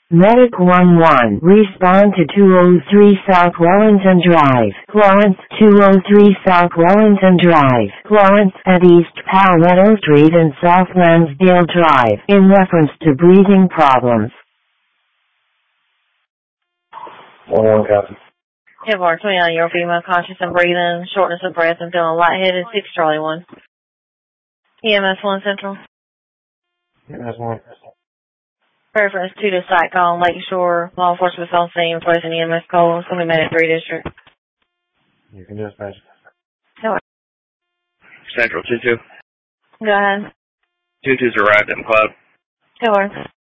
Medic 11, respond to 203 South Wellington Drive, Florence, 203 South Wellington Drive, Florence, at East Palmetto Street and South Lansdale Drive, in reference to breathing problems. 1-1 copy. Hip Bar 29, your female, conscious and breathing, shortness of breath and feeling lightheaded, 6 Charlie 1. EMS 1 Central. EMS 1. Reference to the site call on Lakeshore. Law enforcement on scene, placing EMS call. Somebody made it 3 District. You can dispatch. Go ahead. Central 2-2. Go ahead. 2-2's arrived at McLeod. Go ahead.